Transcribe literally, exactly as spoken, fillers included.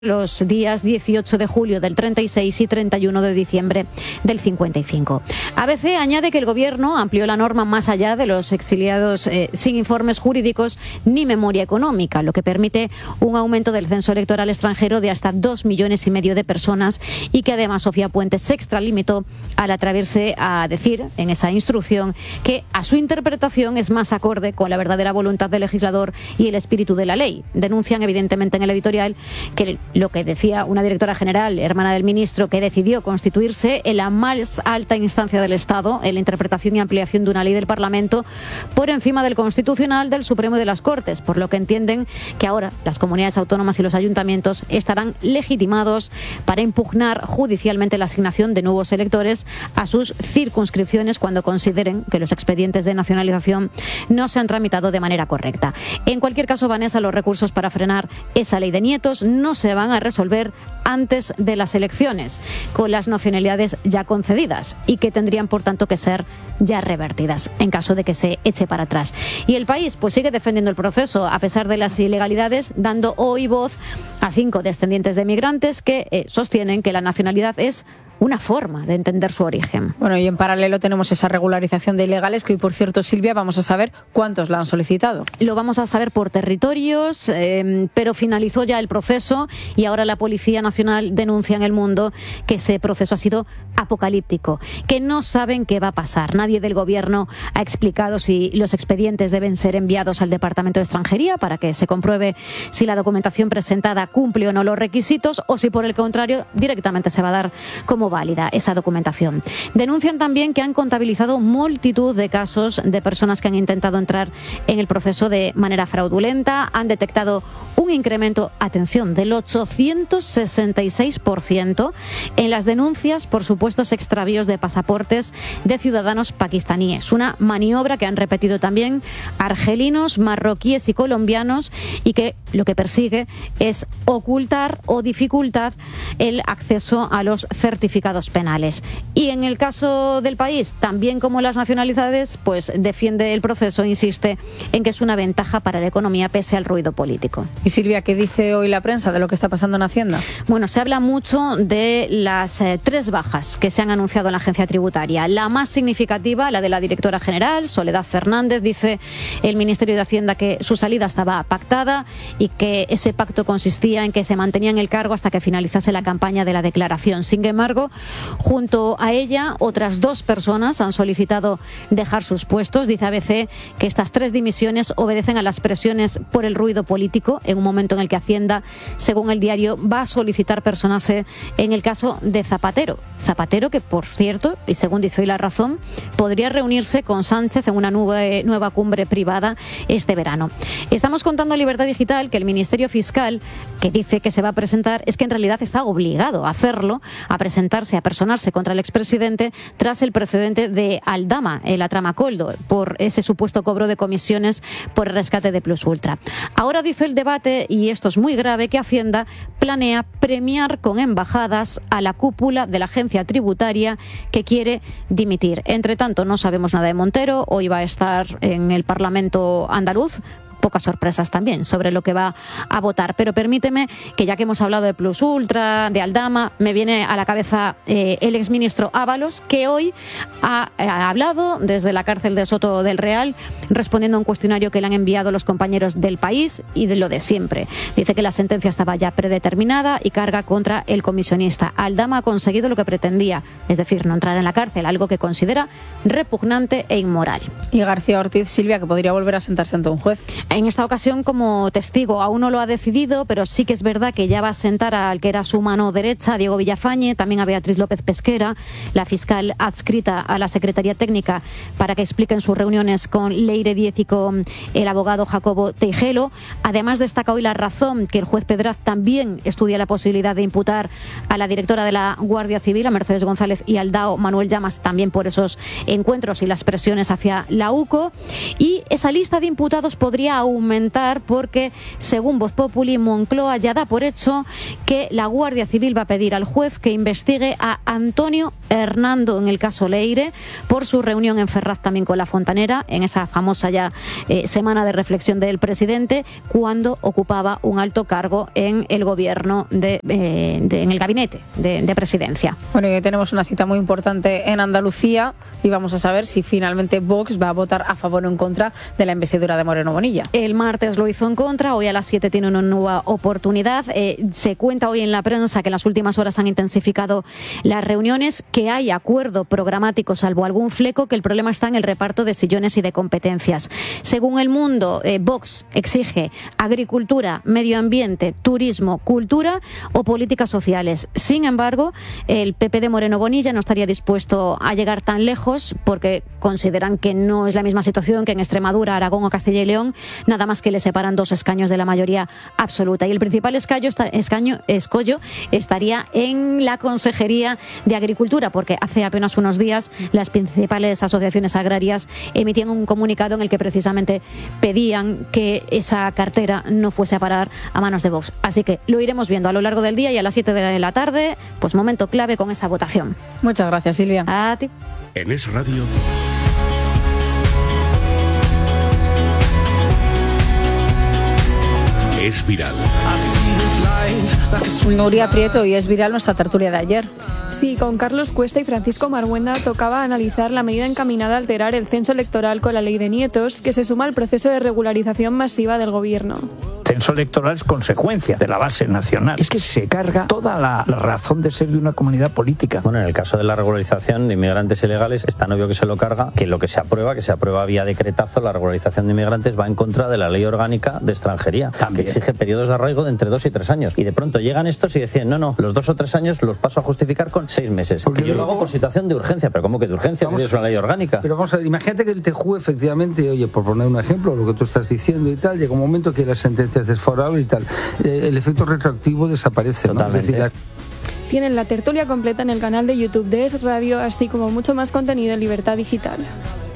los días dieciocho de julio del treinta y seis y treinta y uno de diciembre del cincuenta y cinco. A B C añade que el Gobierno amplió la norma más allá de los exiliados eh, sin informes jurídicos ni memoria económica, lo que permite un aumento del censo electoral extranjero de hasta dos millones y medio de personas, y que además Sofía Puente se extralimitó al atreverse a decir en esa instrucción que a su interpretación es más acorde con la verdadera voluntad del legislador y el espíritu de la ley. Denuncian evidentemente en el editorial que lo que decía una directora general, hermana del ministro, que decidió constituirse en la más alta instancia del Estado en la interpretación y ampliación de una ley del Parlamento por encima del Constitucional, del Supremo y de las Cortes, por lo que entienden que ahora las comunidades autónomas y los ayuntamientos estarán legitimados para impugnar judicialmente la asignación de nuevos electores a sus circunscripciones cuando consideren que los expedientes de nacionalización no se han tramitado de manera correcta. En cualquier caso, Vanessa, los recursos para frenar esa ley de nietos no se van a resolver antes de las elecciones, con las nacionalidades ya concedidas, y que tendrían por tanto que ser ya revertidas en caso de que se eche para atrás. Y El País pues sigue defendiendo el proceso a pesar de las ilegalidades, dando hoy voz a cinco descendientes de migrantes que eh, sostienen que la nacionalidad es una forma de entender su origen. Bueno, y en paralelo tenemos esa regularización de ilegales que hoy, por cierto, Silvia, vamos a saber cuántos la han solicitado. Lo vamos a saber por territorios, eh, pero finalizó ya el proceso y ahora la Policía Nacional denuncia en El Mundo que ese proceso ha sido apocalíptico, que no saben qué va a pasar. Nadie del Gobierno ha explicado si los expedientes deben ser enviados al Departamento de Extranjería para que se compruebe si la documentación presentada cumple o no los requisitos, o si por el contrario directamente se va a dar como válida esa documentación. Denuncian también que han contabilizado multitud de casos de personas que han intentado entrar en el proceso de manera fraudulenta. Han detectado un incremento, atención, del ochocientos sesenta y seis por ciento en las denuncias por supuestos extravíos de pasaportes de ciudadanos pakistaníes. Una maniobra que han repetido también argelinos, marroquíes y colombianos, y que lo que persigue es ocultar o dificultar el acceso a los certificados penales. Y en el caso del País, también como las nacionalidades, pues defiende el proceso, insiste en que es una ventaja para la economía pese al ruido político. Y Silvia, ¿qué dice hoy la prensa de lo que está pasando en Hacienda? Bueno, se habla mucho de las eh, tres bajas que se han anunciado en la agencia tributaria. La más significativa, la de la directora general, Soledad Fernández. Dice el Ministerio de Hacienda que su salida estaba pactada y que ese pacto consistía en que se mantenía en el cargo hasta que finalizase la campaña de la declaración. Sin embargo, junto a ella, otras dos personas han solicitado dejar sus puestos. Dice A B C que estas tres dimisiones obedecen a las presiones por el ruido político, en un momento en el que Hacienda, según el diario, va a solicitar personarse en el caso de Zapatero. Zapatero que, por cierto, y según dice hoy La Razón, podría reunirse con Sánchez en una nueva, nueva cumbre privada este verano. Estamos contando en Libertad Digital que el Ministerio Fiscal, que dice que se va a presentar, es que en realidad está obligado a hacerlo, a presentarse, a personarse contra el expresidente tras el precedente de Aldama, en la trama Coldo, por ese supuesto cobro de comisiones por el rescate de Plus Ultra. Ahora dice el debate, y esto es muy grave, que Hacienda planea premiar con embajadas a la cúpula de la agencia tributaria que quiere dimitir. Entre tanto, no sabemos nada de Montero. Hoy va a estar en el Parlamento andaluz. Pocas sorpresas también sobre lo que va a votar. Pero permíteme que, ya que hemos hablado de Plus Ultra, de Aldama, me viene a la cabeza eh, el exministro Ábalos, que hoy ha, ha hablado desde la cárcel de Soto del Real, respondiendo a un cuestionario que le han enviado los compañeros del País, y de lo de siempre. Dice que la sentencia estaba ya predeterminada y carga contra el comisionista. Aldama ha conseguido lo que pretendía, es decir, no entrar en la cárcel, algo que considera repugnante e inmoral. Y García Ortiz, Silvia, que podría volver a sentarse ante un juez. En esta ocasión como testigo. Aún no lo ha decidido, pero sí que es verdad que ya va a sentar al que era su mano derecha, Diego Villafañe, también a Beatriz López Pesquera, la fiscal adscrita a la Secretaría Técnica, para que expliquen sus reuniones con Leire Díez y con el abogado Jacobo Teijelo. Además, destaca hoy La Razón que el juez Pedraz también estudia la posibilidad de imputar a la directora de la Guardia Civil, a Mercedes González, y al D A O Manuel Llamas, también por esos encuentros y las presiones hacia la U C O. Y esa lista de imputados podría aumentar porque, según Voz Populi, Moncloa ya da por hecho que la Guardia Civil va a pedir al juez que investigue a Antonio Hernando en el caso Leire por su reunión en Ferraz también con la Fontanera, en esa famosa ya eh, semana de reflexión del presidente, cuando ocupaba un alto cargo en el gobierno, de, eh, de, en el gabinete de, de presidencia. Bueno, y hoy tenemos una cita muy importante en Andalucía y vamos a saber si finalmente Vox va a votar a favor o en contra de la investidura de Moreno Bonilla. El martes lo hizo en contra, hoy a las siete tiene una nueva oportunidad. Eh, se cuenta hoy en la prensa que en las últimas horas han intensificado las reuniones, que hay acuerdo programático salvo algún fleco, que el problema está en el reparto de sillones y de competencias. Según El Mundo, eh, Vox exige agricultura, medio ambiente, turismo, cultura o políticas sociales. Sin embargo, el P P de Moreno Bonilla no estaría dispuesto a llegar tan lejos porque consideran que no es la misma situación que en Extremadura, Aragón o Castilla y León, nada más que le separan dos escaños de la mayoría absoluta. Y el principal escaño, escaño, escollo estaría en la Consejería de Agricultura, porque hace apenas unos días las principales asociaciones agrarias emitían un comunicado en el que precisamente pedían que esa cartera no fuese a parar a manos de Vox. Así que lo iremos viendo a lo largo del día y a las siete de la tarde, pues momento clave con esa votación. Muchas gracias, Silvia. A ti. En Es Radio. Es viral. Nuria Prieto, y es viral nuestra tertulia de ayer. Sí, con Carlos Cuesta y Francisco Marguenda tocaba analizar la medida encaminada a alterar el censo electoral con la ley de nietos, que se suma al proceso de regularización masiva del gobierno. El censo electoral es consecuencia de la base nacional. Es que se carga toda la, la razón de ser de una comunidad política. Bueno, en el caso de la regularización de inmigrantes ilegales es tan obvio que se lo carga, que lo que se aprueba, que se aprueba vía decretazo, la regularización de inmigrantes va en contra de la ley orgánica de extranjería, También. que exige periodos de arraigo de entre dos y tres años. Y de pronto llegan estos y deciden, no, no, los dos o tres años los paso a justificar con seis meses. Porque yo lo hago por situación de urgencia. ¿Pero cómo que de urgencia? Si es una ley orgánica. Pero vamos a ver, imagínate que el T J U efectivamente, oye, por poner un ejemplo, lo que tú estás diciendo y tal, llega un momento que la sentencia es desfavorable y tal. Eh, el efecto retroactivo desaparece. Totalmente. ¿no? Es decir, la... Tienen la tertulia completa en el canal de YouTube de Es Radio, así como mucho más contenido en Libertad Digital.